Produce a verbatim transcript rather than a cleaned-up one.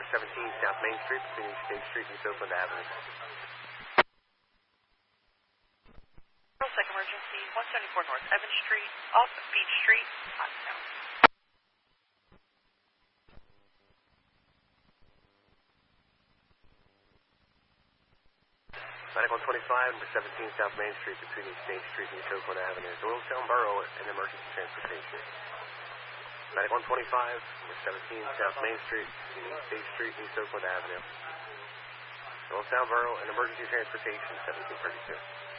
seventeen South Main Street between East State Street and East Oakland Avenue. Second emergency, one seventy-four North Evans Street, off Beach Street, Hottown. Medic one twenty-five, number seventeen South Main Street between East State Street and East Oakland Avenue. Doylestown Borough and emergency transportation. Medic one twenty-five, number seventeen South Main Street between East State Street and East Oakland Avenue. Doylestown Borough and emergency transportation, seventeen thirty-two.